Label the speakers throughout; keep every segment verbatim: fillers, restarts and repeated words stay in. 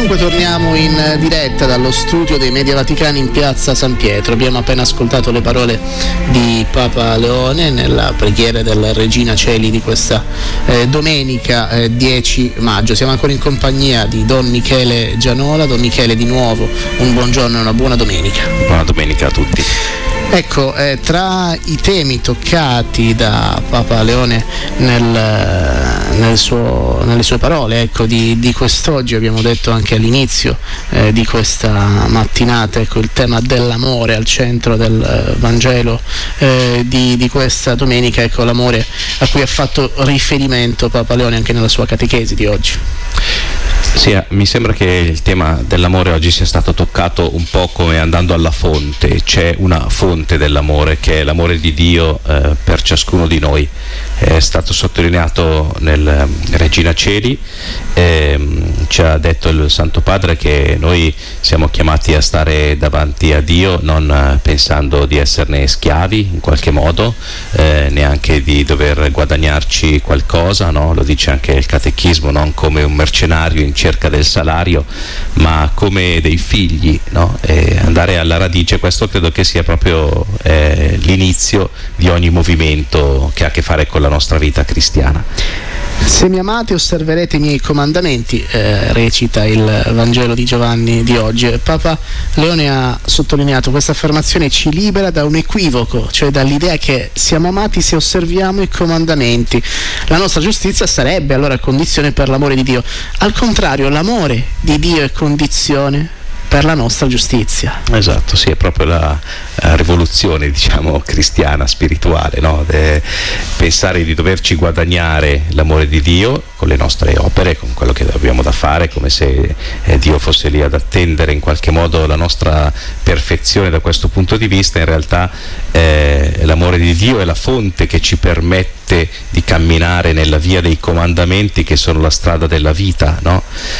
Speaker 1: dunque torniamo in diretta dallo studio dei Media Vaticani in piazza San Pietro. Abbiamo appena ascoltato le parole di Papa Leone nella preghiera della Regina Coeli di questa eh, domenica eh, dieci maggio. Siamo ancora in compagnia di Don Michele Gianola. Don Michele, di nuovo un buongiorno e una buona domenica.
Speaker 2: Buona domenica a tutti.
Speaker 1: Ecco, eh, tra i temi toccati da Papa Leone nel, nel suo, nelle sue parole ecco, di, di quest'oggi, abbiamo detto anche all'inizio eh, di questa mattinata, ecco, il tema dell'amore al centro del eh, Vangelo eh, di, di questa domenica, ecco, l'amore a cui ha fatto riferimento Papa Leone anche nella sua catechesi di oggi.
Speaker 2: Sì, mi sembra che il tema dell'amore oggi sia stato toccato un po' come andando alla fonte. C'è una fonte dell'amore che è l'amore di Dio eh, per ciascuno di noi. È stato sottolineato nel eh, Regina Coeli, eh, ci ha detto il Santo Padre che noi siamo chiamati a stare davanti a Dio non eh, pensando di esserne schiavi in qualche modo, eh, neanche di dover guadagnarci qualcosa, no? Lo dice anche il Catechismo, non come un mercenario in cerca del salario, ma come dei figli, no? E andare alla radice, questo credo che sia proprio eh, l'inizio di ogni movimento che ha a che fare con la nostra vita cristiana.
Speaker 1: Se mi amate osserverete i miei comandamenti, eh, recita il Vangelo di Giovanni di oggi. Papa Leone ha sottolineato questa affermazione ci libera da un equivoco, cioè dall'idea che siamo amati se osserviamo i comandamenti. La nostra giustizia sarebbe allora condizione per l'amore di Dio. Al contrario, l'amore di Dio è condizione per la nostra giustizia.
Speaker 2: Esatto, sì, è proprio la, la rivoluzione, diciamo, cristiana, spirituale, no? De pensare di doverci guadagnare l'amore di Dio con le nostre opere, con quello che abbiamo da fare, come se eh, Dio fosse lì ad attendere in qualche modo la nostra perfezione da questo punto di vista. In realtà eh, l'amore di Dio è la fonte che ci permette di camminare nella via dei comandamenti che sono la strada della vita, no?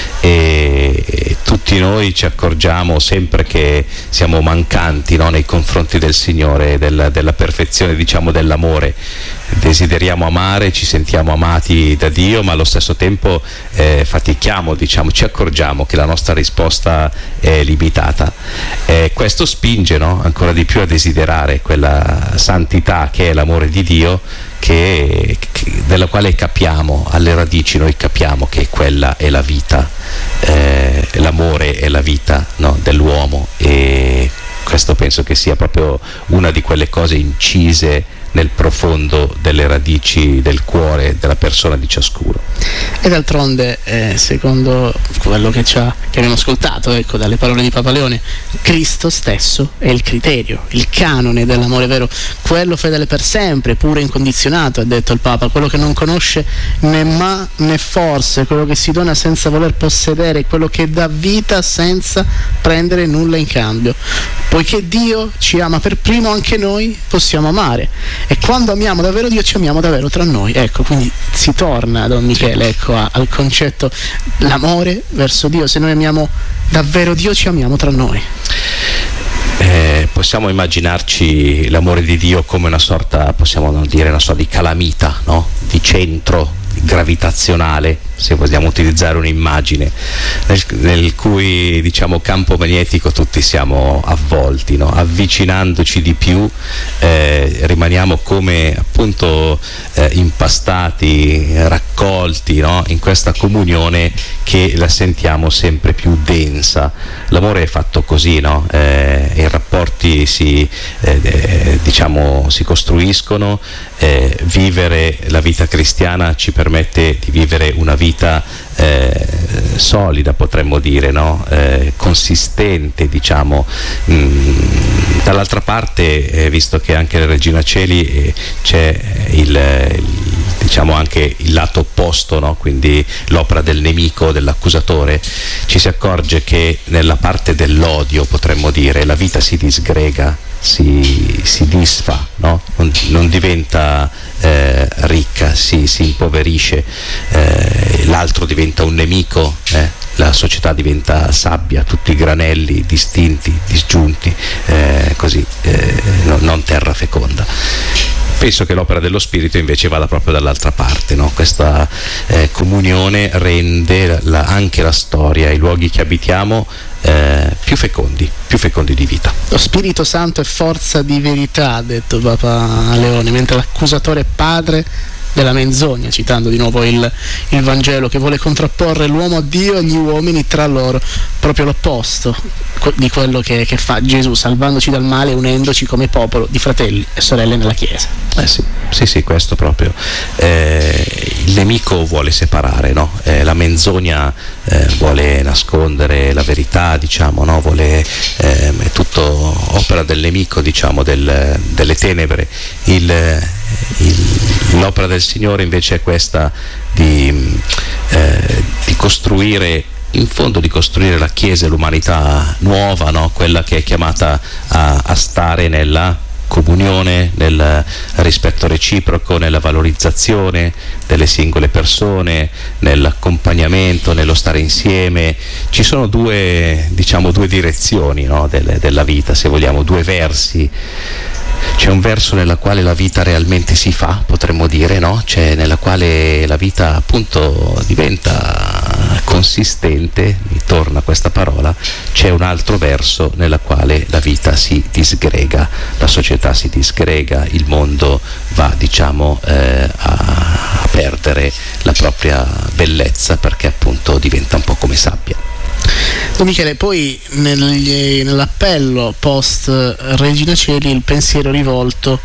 Speaker 2: E, e tutti noi ci accorgiamo sempre che siamo mancanti, no? Nei confronti del Signore, del, della perfezione, diciamo, dell'amore. Desideriamo amare, ci sentiamo amati da Dio, ma allo stesso tempo eh, fatichiamo, diciamo, ci accorgiamo che la nostra risposta è limitata. Eh, questo spinge, no? Ancora di più a desiderare quella santità che è l'amore di Dio, che, che, della quale capiamo, alle radici noi capiamo che quella è la vita, eh, l'amore è la vita, no? Dell'uomo, e questo penso che sia proprio una di quelle cose incise nel profondo delle radici del cuore della persona di ciascuno.
Speaker 1: E d'altronde, eh, secondo quello che, ci ha, che abbiamo ascoltato, ecco, dalle parole di Papa Leone, Cristo stesso è il criterio, il canone dell'amore vero, quello fedele per sempre, puro e incondizionato, ha detto il Papa, quello che non conosce né ma né forse, quello che si dona senza voler possedere, quello che dà vita senza prendere nulla in cambio. Poiché Dio ci ama per primo, anche noi possiamo amare. E quando amiamo davvero Dio, ci amiamo davvero tra noi. Ecco, quindi si torna, Don Michele, ecco, a, al concetto l'amore verso Dio. Se noi amiamo davvero Dio, ci amiamo tra noi.
Speaker 2: Eh, possiamo immaginarci l'amore di Dio come una sorta, possiamo dire, una sorta di calamita, no? Di centro gravitazionale, se vogliamo utilizzare un'immagine, nel, nel cui, diciamo, campo magnetico tutti siamo avvolti, no? Avvicinandoci di più eh, rimaniamo come appunto eh, impastati, raccolti, no? In questa comunione che la sentiamo sempre più densa. L'amore è fatto così, no? Eh, i rapporti si, eh, diciamo, si costruiscono, eh, vivere la vita cristiana ci permette di vivere una vita eh, solida, potremmo dire, no? Eh, consistente, diciamo. Mm, dall'altra parte, eh, visto che anche nella Regina Coeli eh, c'è il, il diciamo anche il lato opposto, no? Quindi l'opera del nemico, dell'accusatore, ci si accorge che nella parte dell'odio, potremmo dire, la vita si disgrega, si, si disfa, no? non, non diventa eh, ricca, si, si impoverisce, eh, l'altro diventa un nemico, eh? La società diventa sabbia, tutti i granelli distinti, disgiunti, eh, così, eh, no, non terra feconda. Penso che l'opera dello Spirito invece vada proprio dall'altra parte, no? Questa eh, comunione rende la, anche la storia, i luoghi che abitiamo eh, più fecondi, più fecondi di vita.
Speaker 1: Lo Spirito Santo è forza di verità, ha detto Papa Leone, mentre l'accusatore è padre della menzogna, citando di nuovo il, il Vangelo, che vuole contrapporre l'uomo a Dio e gli uomini tra loro, proprio l'opposto di quello che, che fa Gesù, salvandoci dal male e unendoci come popolo di fratelli e sorelle nella Chiesa.
Speaker 2: Eh sì, sì, sì, questo proprio. Eh, il nemico vuole separare, no? Eh, la menzogna eh, vuole nascondere la verità, diciamo, no? Vuole, eh, è tutto opera del nemico, diciamo, del, delle tenebre. Il, il, l'opera del Signore invece è questa di, eh, di costruire, in fondo di costruire la Chiesa e l'umanità nuova, no? Quella che è chiamata a, a stare nella comunione, nel rispetto reciproco, nella valorizzazione delle singole persone, nell'accompagnamento, nello stare insieme. Ci sono due, diciamo, due direzioni, no? Del, della vita, se vogliamo, due versi. C'è un verso nella quale la vita realmente si fa, potremmo dire, no? C'è nella quale la vita appunto diventa consistente, mi torna questa parola. C'è un altro verso nella quale la vita si disgrega, la società si disgrega, il mondo va, diciamo, eh, a, a perdere la propria bellezza, perché appunto diventa un po' come sabbia.
Speaker 1: Don Michele, poi negli, nell'appello post Regina Coeli il pensiero rivolto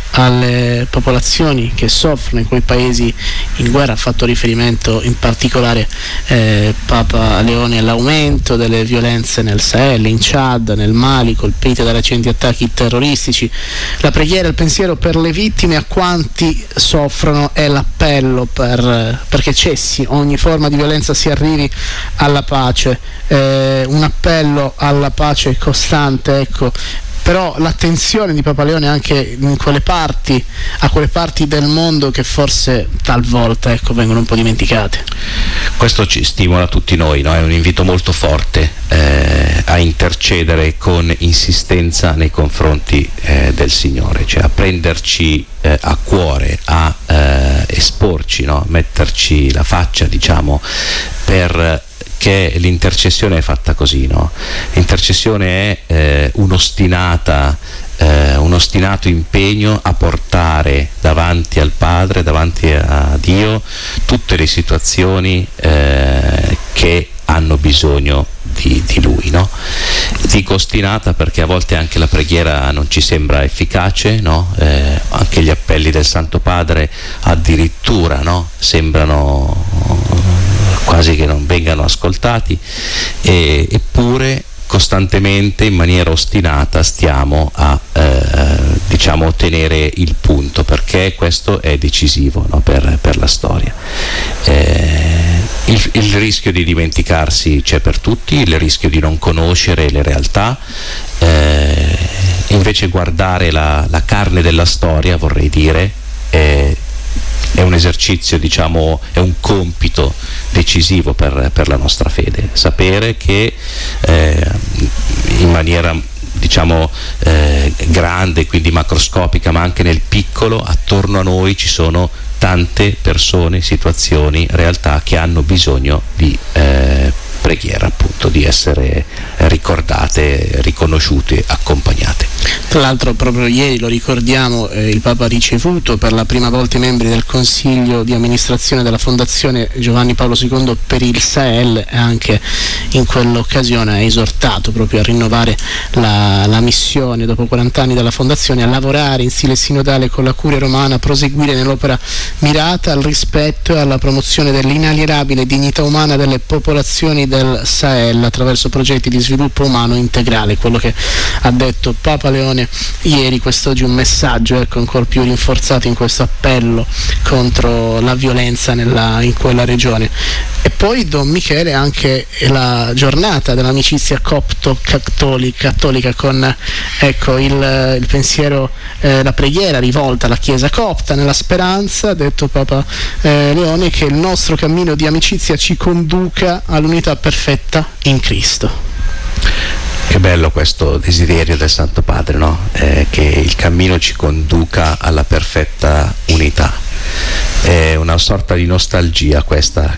Speaker 1: alle popolazioni che soffrono in quei paesi in guerra, ha fatto riferimento in particolare eh, Papa Leone all'aumento delle violenze nel Sahel, in Chad, nel Mali, colpite da recenti attacchi terroristici. La preghiera, il pensiero per le vittime, a quanti soffrono, è l'appello per, perché cessi ogni forma di violenza, si arrivi alla pace, eh, un appello alla pace costante, ecco. Però l'attenzione di Papa Leone anche in quelle parti, a quelle parti del mondo che forse talvolta, ecco, vengono un po' dimenticate.
Speaker 2: Questo ci stimola tutti noi, no? È un invito molto forte eh, a intercedere con insistenza nei confronti eh, del Signore, cioè a prenderci eh, a cuore, a eh, esporci, no? Metterci la faccia, diciamo, per che l'intercessione è fatta così, no? L'intercessione è eh, un'ostinata, eh, un ostinato impegno a portare davanti al Padre, davanti a Dio, tutte le situazioni eh, che hanno bisogno di, di Lui, no? Dico ostinata perché a volte anche la preghiera non ci sembra efficace, no? Eh, anche gli appelli del Santo Padre addirittura, no? Sembrano quasi che non vengano ascoltati, e, eppure costantemente, in maniera ostinata, stiamo a eh, diciamo ottenere il punto, perché questo è decisivo, no? per, per la storia. Eh, il, il rischio di dimenticarsi c'è per tutti, il rischio di non conoscere le realtà, eh, invece guardare la, la carne della storia, vorrei dire, è, è un esercizio, diciamo, è un compito decisivo per, per la nostra fede, sapere che eh, in maniera, diciamo, eh, grande, quindi macroscopica, ma anche nel piccolo, attorno a noi ci sono tante persone, situazioni, realtà che hanno bisogno di eh, preghiera, appunto, di essere ricordate, riconosciute, accompagnate.
Speaker 1: Tra l'altro proprio ieri, lo ricordiamo, eh, il Papa ha ricevuto per la prima volta i membri del Consiglio di amministrazione della Fondazione Giovanni Paolo secondo per il Sahel, e anche in quell'occasione ha esortato proprio a rinnovare la, la missione dopo quaranta anni dalla Fondazione, a lavorare in stile sinodale con la Curia Romana, a proseguire nell'opera mirata al rispetto e alla promozione dell'inalienabile dignità umana delle popolazioni del Sahel attraverso progetti di sviluppo umano integrale, quello che ha detto Papa Leone ieri. Quest'oggi un messaggio, ecco, ancora più rinforzato in questo appello contro la violenza nella, in quella regione. E poi, Don Michele, anche la giornata dell'amicizia copto-cattolica con, ecco, il, il pensiero, eh, la preghiera rivolta alla Chiesa copta, nella speranza, ha detto Papa eh, Leone, che il nostro cammino di amicizia ci conduca all'unità perfetta in Cristo.
Speaker 2: Che bello questo desiderio del Santo Padre, no? Eh, che il cammino ci conduca alla perfetta unità. È una sorta di nostalgia questa